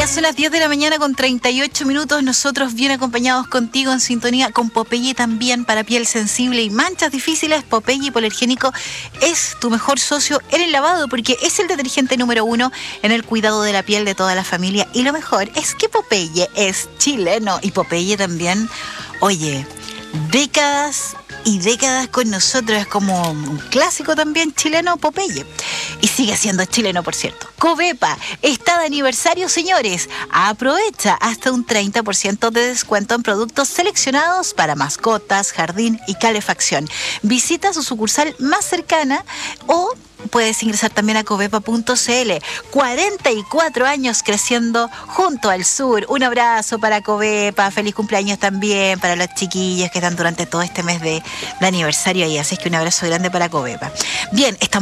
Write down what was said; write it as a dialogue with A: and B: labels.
A: Son las 10 de la mañana con 38 minutos. Nosotros bien acompañados contigo en sintonía con Popeye también para piel sensible y manchas difíciles. Popeye Hipoalergénico es tu mejor socio en el lavado porque es el detergente número 1 en el cuidado de la piel de toda la familia. Y lo mejor es que Popeye es chileno y Popeye también, oye, décadas y décadas con nosotros. Es como un clásico también chileno, Popeye. Y sigue siendo chileno, por cierto. Covepa está de aniversario, señores. Aprovecha hasta un 30% de descuento en productos seleccionados para mascotas, jardín y calefacción. Visita su sucursal más cercana o puedes ingresar también a covepa.cl. 44 años creciendo junto al sur. Un abrazo para Covepa. Feliz cumpleaños también para los chiquillos que están durante todo este mes de aniversario ahí. Así es que un abrazo grande para Covepa. Bien, estamos